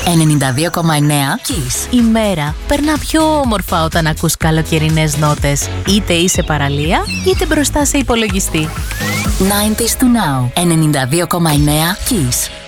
Kiss. Η μέρα περνά πιο όμορφα όταν ακούς καλοκαιρινές νότες. Είτε είσαι παραλία, είτε μπροστά σε υπολογιστή. 90s to now. 92,9 Kiss.